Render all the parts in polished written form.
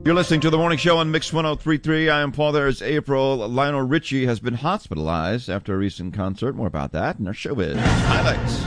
You're listening to The Morning Show on Mix 103.3. I am Paul. There's April. Lionel Richie has been hospitalized after a recent concert. More about that in our showbiz highlights.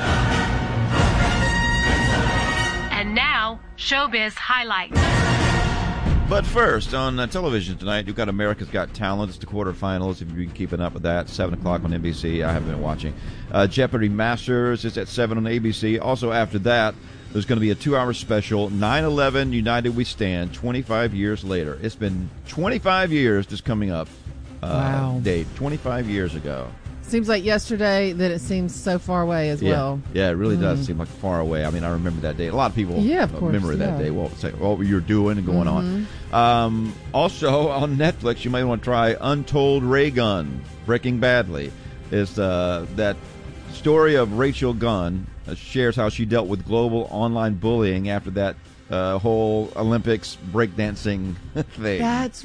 And now, showbiz highlights. But first, on television tonight, you've got America's Got Talent. It's the quarterfinals, if you've been keeping up with that. 7 o'clock on NBC. I haven't been watching. Jeopardy Masters is at 7 on ABC. Also after that, there's going to be a 2-hour special, 9/11 United We Stand, 25 years later. It's been 25 years this coming up date, 25 years ago. Seems like yesterday that it seems so far away as well. Yeah, it really does seem like far away. I mean, I remember that day. A lot of people remember that day. Well, say what you're doing and going on. Also on Netflix, you might want to try Untold Ray Gunn, Breaking Badly. Is that story of Rachel Gunn shares how she dealt with global online bullying after that whole Olympics breakdancing thing.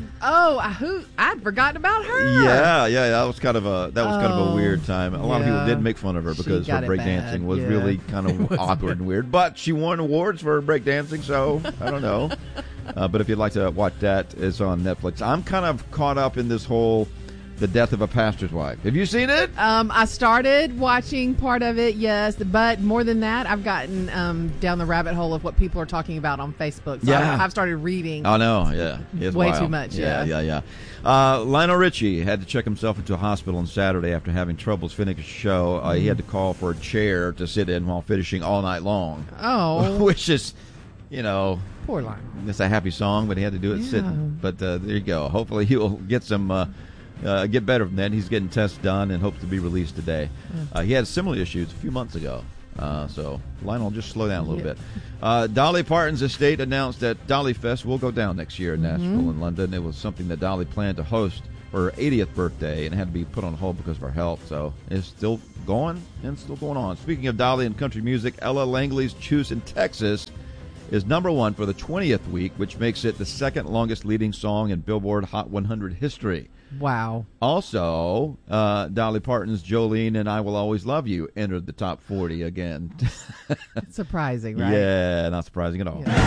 I'd forgotten about her. Yeah, that was kind of a weird time. A lot of people did make fun of her because her breakdancing was really kind of awkward and weird. But she won awards for breakdancing, so I don't know. But if you'd like to watch that, it's on Netflix. I'm kind of caught up in this whole The Death of a Pastor's Wife. Have you seen it? I started watching part of it, yes, but more than that, I've gotten down the rabbit hole of what people are talking about on Facebook. So I've started reading. Oh, no, yeah. It's way wild. too much, Yeah. Lionel Richie had to check himself into a hospital on Saturday after having troubles finishing a show. He had to call for a chair to sit in while finishing All Night Long. Oh. Which is, poor Lionel. It's a happy song, but he had to do it sitting. But there you go. Hopefully he'll get some... get better from that. He's getting tests done and hopes to be released today. He had similar issues a few months ago. So Lionel, just slow down a little bit. Dolly Parton's estate announced that Dolly Fest will go down next year in Nashville and London. It was something that Dolly planned to host for her 80th birthday and had to be put on hold because of her health. So it's still going and still going on. Speaking of Dolly and country music, Ella Langley's Choose in Texas is number 1 for the 20th week, which makes it the second longest leading song in Billboard Hot 100 history. Wow. Also, Dolly Parton's Jolene and I Will Always Love You entered the top 40 again. Surprising, right? Yeah, not surprising at all. Yeah.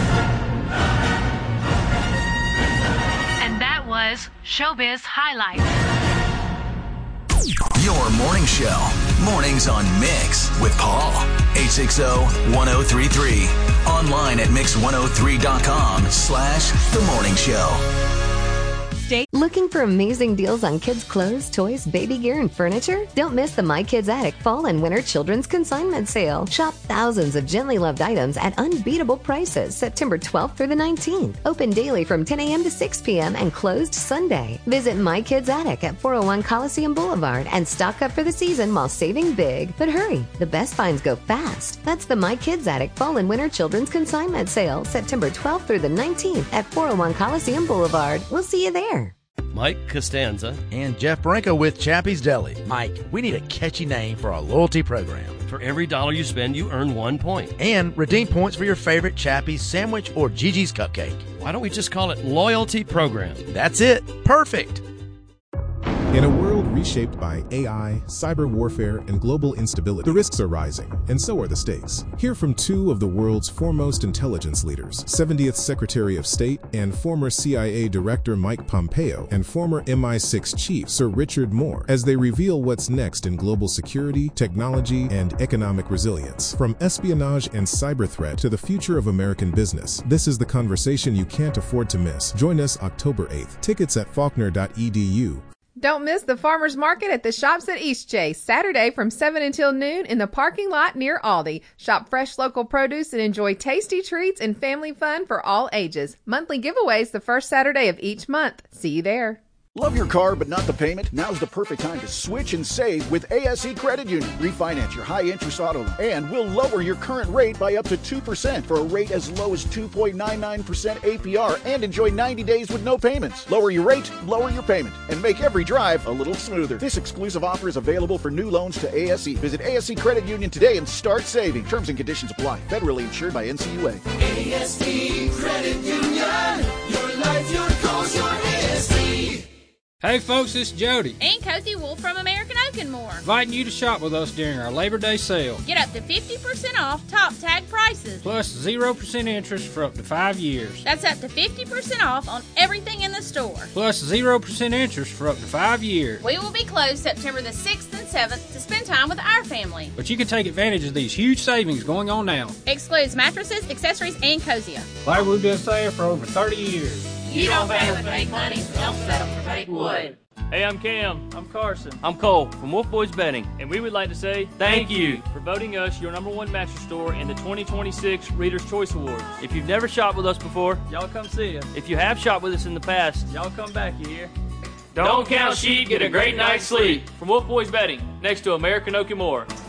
And that was Showbiz Highlights. Your morning show. Mornings on Mix with Paul. 860-1033. Online at mix103.com/The Morning Show. Looking for amazing deals on kids' clothes, toys, baby gear, and furniture? Don't miss the My Kids Attic Fall and Winter Children's Consignment Sale. Shop thousands of gently loved items at unbeatable prices September 12th through the 19th. Open daily from 10 a.m. to 6 p.m. and closed Sunday. Visit My Kids Attic at 401 Coliseum Boulevard and stock up for the season while saving big. But hurry, the best finds go fast. That's the My Kids Attic Fall and Winter Children's Consignment Sale September 12th through the 19th at 401 Coliseum Boulevard. We'll see you there. Mike Costanza and Jeff Branco with Chappie's Deli. Mike, we need a catchy name for our loyalty program. For every $1 you spend, you earn 1 point. And redeem points for your favorite Chappie's sandwich or Gigi's cupcake. Why don't we just call it Loyalty Program? That's it. Perfect. In a world reshaped by AI, cyber warfare, and global instability, the risks are rising, and so are the stakes. Hear from 2 of the world's foremost intelligence leaders, 70th Secretary of State and former CIA Director Mike Pompeo and former MI6 Chief Sir Richard Moore, as they reveal what's next in global security, technology, and economic resilience. From espionage and cyber threat to the future of American business, this is the conversation you can't afford to miss. Join us October 8th. Tickets at faulkner.edu. Don't miss the Farmers Market at the Shops at Eastchase, Saturday from 7 until noon in the parking lot near Aldi. Shop fresh local produce and enjoy tasty treats and family fun for all ages. Monthly giveaways the first Saturday of each month. See you there. Love your car but not the payment? Now's the perfect time to switch and save with ASE Credit Union. Refinance your high-interest auto loan, and we'll lower your current rate by up to 2% for a rate as low as 2.99% APR and enjoy 90 days with no payments. Lower your rate, lower your payment, and make every drive a little smoother. This exclusive offer is available for new loans to ASE. Visit ASE Credit Union today and start saving. Terms and conditions apply. Federally insured by NCUA. ASE Credit Union. Your life, your cause, your ASE. Hey folks, it's Jody. And Cozy Wolf from American Oak & More. Inviting you to shop with us during our Labor Day sale. Get up to 50% off top tag prices. Plus 0% interest for up to 5 years. That's up to 50% off on everything in the store. Plus 0% interest for up to 5 years. We will be closed September the 6th and 7th to spend time with our family. But you can take advantage of these huge savings going on now. Excludes mattresses, accessories, and Cosia. Like we've been saying for over 30 years. You don't pay with fake money, don't settle for fake wood. Hey, I'm Cam. I'm Carson. I'm Cole from Wolf Boys Bedding. And we would like to say thank you for voting us your #1 mattress store in the 2026 Reader's Choice Awards. If you've never shopped with us before, y'all come see us. If you have shopped with us in the past, y'all come back, you hear? Don't count sheep, get a great night's sleep. From Wolf Boys Bedding, next to American Oak & More.